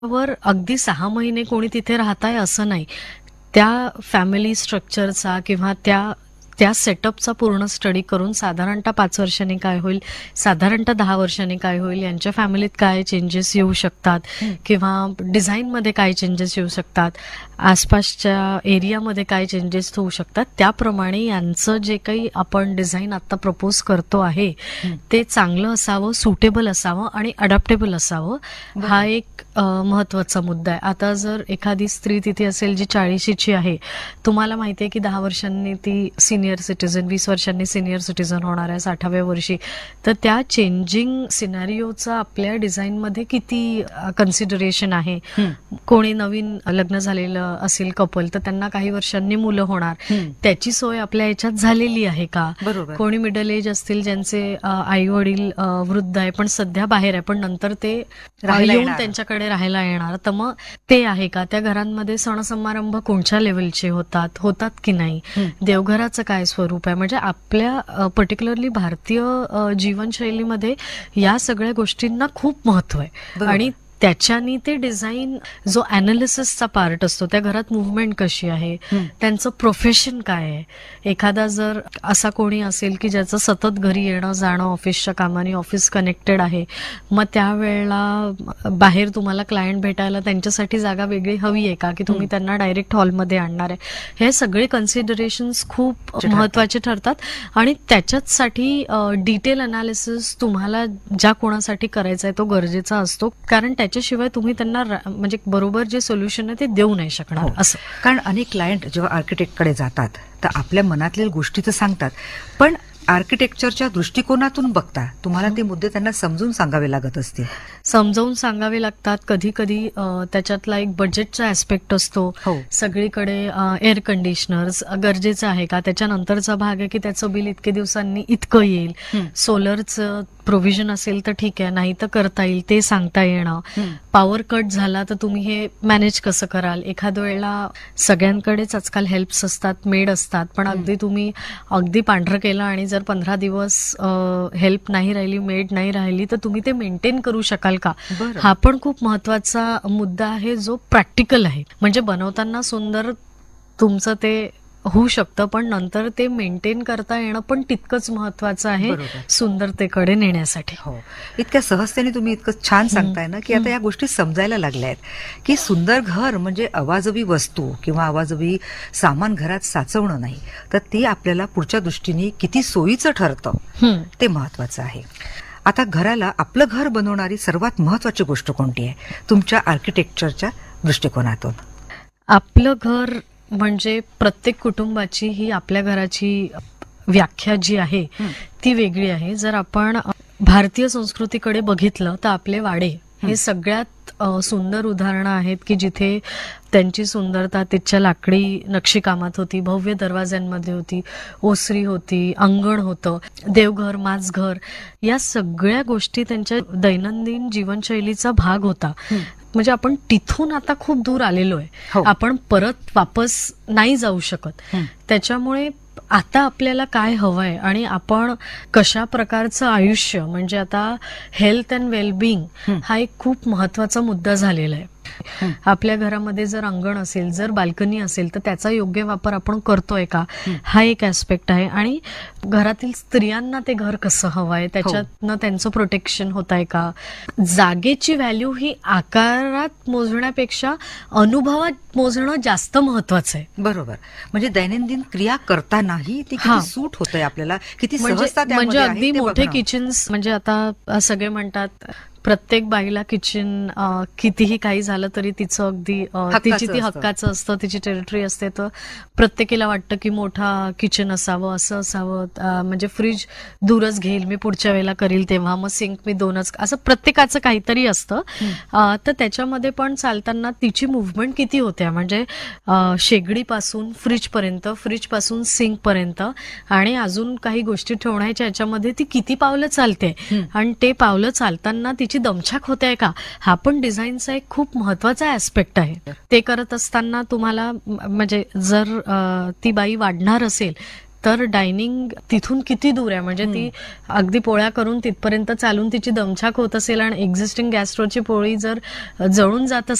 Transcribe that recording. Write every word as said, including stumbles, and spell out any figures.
वर अगदी सहा महिने कोणी तिथे राहताय असं नाही. त्या फॅमिली स्ट्रक्चरचा किंवा त्या त्या सेटअपचा पूर्ण स्टडी करून साधारणतः पाच वर्षांनी काय होईल, साधारणतः दहा वर्षांनी काय होईल, यांच्या फॅमिलीत काय चेंजेस येऊ शकतात किंवा डिझाईनमध्ये काय चेंजेस येऊ शकतात, आसपासच्या एरियामध्ये काय चेंजेस होऊ शकतात, त्याप्रमाणे यांचं जे काही आपण डिझाईन आता प्रपोज करतो आहे ते चांगलं असावं, सुटेबल असावं आणि अडॅप्टेबल असावं. हा एक महत्वाचा मुद्दा आहे. आता जर एखादी स्त्री तिथे असेल जी चाळीशीची आहे, तुम्हाला माहिती आहे की दहा वर्षांनी ती सिनियर सिटीजन, वीस वर्षांनी सिनियर सिटीजन होणार आहे साठाव्या वर्षी, तर त्या चेंजिंग सिनारिओचा आपल्या डिझाईनमध्ये किती कन्सिडरेशन आहे. कोणी नवीन लग्न झालेलं असेल कपल तर त्यांना काही वर्षांनी मुलं होणार, त्याची सोय आपल्या याच्यात झालेली आहे का. कोणी मिडल एज असतील ज्यांचे आई वडील वृद्ध आहे पण सध्या बाहेर आहे पण नंतर ते येऊन त्यांच्याकडे राहायला येणार, तर मग ते आहे का. त्या घरांमध्ये सण समारंभ कोणत्या लेवलचे होतात होतात की नाही, देवघराचं काय स्वरूप आहे. म्हणजे आपल्या पर्टिक्युलरली भारतीय जीवनशैलीमध्ये या सगळ्या गोष्टींना खूप महत्व आहे आणि त्याच्यानी ते डिझाईन जो अनालिसिसचा पार्ट असतो, त्या घरात मुव्हमेंट कशी आहे, त्यांचं प्रोफेशन काय आहे. एखादा जर असा कोणी असेल की ज्याचं सतत घरी येणं जाणं ऑफिसच्या कामाने, ऑफिस कनेक्टेड आहे, मग त्यावेळेला बाहेर तुम्हाला क्लायंट भेटायला त्यांच्यासाठी जागा वेगळी हवी आहे का, की तुम्ही त्यांना डायरेक्ट हॉलमध्ये आणणार आहे. हे सगळे कन्सिडरेशन्स खूप महत्वाचे ठरतात आणि त्याच्याचसाठी डिटेल अनालिसिस तुम्हाला ज्या कोणासाठी करायचा आहे तो गरजेचा असतो, कारण त्याच्याशिवाय तुम्ही त्यांना म्हणजे बरोबर जे सोल्युशन आहे ते देऊ नाही शकणार. असं कारण अनेक क्लायंट जेव्हा आर्किटेक्टकडे जातात तर आपल्या मनातल्या गोष्टी तर सांगतात, पण आर्किटेक्चरच्या दृष्टिकोनातून बघता तुम्हाला ते मुद्दे त्यांना समजून सांगावे लागत असतील. समजावून सांगावे लागतात. कधी कधी त्याच्यातला एक बजेटचा ऍस्पेक्ट असतो. सगळीकडे एअर कंडिशनर्स गरजेचं आहे का, त्याच्यानंतरचा भाग आहे की त्याचं बिल इतके दिवसांनी इतकं येईल. सोलरचं प्रोव्हिजन असेल तर ठीक आहे, नाही तर करता येईल ते सांगता येणं. पॉवर कट झाला तर तुम्ही हे मॅनेज कसं कराल. एखाद्या वेळेला सगळ्यांकडेच आजकाल हेल्प्स असतात, मेड असतात, पण अगदी तुम्ही अगदी पांढरं केलं आणि जर पंधरा दिवस हेल्प नाही राहिली, मेड नाही राहिली, तर तुम्ही ते मेंटेन करू शकाल का. हा पण खूप महत्वाचा मुद्दा आहे जो प्रॅक्टिकल आहे. म्हणजे बनवताना सुंदर तुमचं ते होऊ शकतं पण नंतर ते मेंटेन करता येणं पण तितकंच महत्वाचं आहे सुंदरतेकडे नेण्यासाठी. हो, इतक्या सहजतेने तुम्ही इतकं छान सांगताय ना की आता या गोष्टी समजायला लागल्या आहेत की सुंदर घर म्हणजे अवाजवी वस्तू किंवा अवाजवी सामान घरात साचवणं नाही, तर ते आपल्याला पुढच्या दृष्टीने किती सोयीचं ठरतं ते महत्वाचं आहे. आता घराला आपलं घर बनवणारी सर्वात महत्वाची गोष्ट कोणती आहे तुमच्या आर्किटेक्चरच्या दृष्टिकोनातून. आपलं घर म्हणजे प्रत्येक कुटुंबाची ही आपल्या घराची व्याख्या जी आहे ती वेगळी आहे. जर आपण भारतीय संस्कृतीकडे बघितलं तर आपले वाडे हे सगळ्यात सुंदर उदाहरणं आहेत की जिथे त्यांची सुंदरता तिच्या लाकडी नक्षीकामात होती, भव्य दरवाज्यांमध्ये होती, ओसरी होती, अंगण होतं, देवघर, माझघर, या सगळ्या गोष्टी त्यांच्या दैनंदिन जीवनशैलीचा भाग होता. म्हणजे आपण तिथून आता खूप दूर आलेलो आहे, आपण परत वापस नाही जाऊ शकत. त्याच्यामुळे आता आपल्याला काय हवंय आणि आपण कशा प्रकारचं आयुष्य, म्हणजे आता हेल्थ अँड वेलबिंग हा एक खूप महत्वाचा मुद्दा झालेला आहे. आपल्या घरामध्ये जर अंगण असेल, जर बाल्कनी असेल तर त्याचा योग्य वापर आपण करतोय का, हा एक ऍस्पेक्ट आहे. आणि घरातील स्त्रियांना ते घर कसं हवंय, त्याच्यातनं त्यांचं प्रोटेक्शन होत आहे का. जागेची व्हॅल्यू ही आकारात मोजण्यापेक्षा अनुभवात मोजणं जास्त महत्वाचं आहे. बरोबर, म्हणजे दैनंदिन क्रिया करतानाही ती किती सूट होतंय आपल्याला, किती सहजता म्हणजे अगदी मोठे किचन्स. म्हणजे आता सगळे म्हणतात प्रत्येक बाईला किचन कितीही काही झालं तरी तिचं अगदी तिची ती हक्काचं असतं, तिची टेरिटरी असते, तर प्रत्येकीला वाटतं की मोठा किचन असावं, असं असावं. म्हणजे फ्रीज दूरच घेईल मी, पुढच्या वेळेला करील तेव्हा, मग सिंक मी दोनच, असं प्रत्येकाचं काहीतरी असतं. तर त्याच्यामध्ये पण चालताना तिची मुव्हमेंट किती होते, म्हणजे शेगडीपासून फ्रीज पर्यंत, फ्रीज पासून सिंक पर्यंत आणि अजून काही गोष्टी ठेवण्याच्या याच्यामध्ये ती किती पावलं चालते आणि ते पावलं चालताना ती दमछाक होते आहे का, हा पण डिझाईनचा एक खूप महत्वाचा ऍस्पेक्ट आहे. ते करत असताना तुम्हाला म्हणजे जर ती बाई वाढणार असेल तर डायनिंग तिथून किती दूर आहे, म्हणजे ती अगदी पोळ्या करून तिथपर्यंत चालून तिची दमछाक होत असेल आणि एक्झिस्टिंग गॅस स्टोव्हची पोळी जर जळून जात